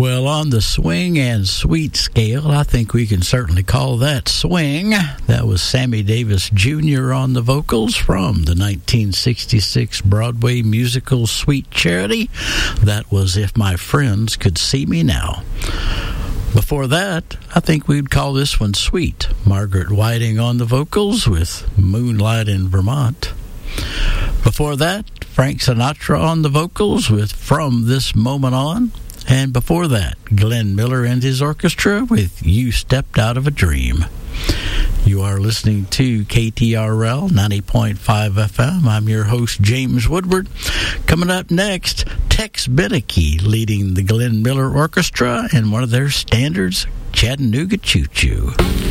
Well, on the swing and sweet scale, I think we can certainly call that swing. That was Sammy Davis Jr. on the vocals from the 1966 Broadway musical Sweet Charity. That was If My Friends Could See Me Now. Before that, I think we'd call this one sweet. Margaret Whiting on the vocals with Moonlight in Vermont. Before that, Frank Sinatra on the vocals with From This Moment On. And before that, Glenn Miller and his orchestra with You Stepped Out of a Dream. You are listening to KTRL 90.5 FM. I'm your host, James Woodward. Coming up next, Tex Beneke leading the Glenn Miller Orchestra and one of their standards, Chattanooga Choo Choo.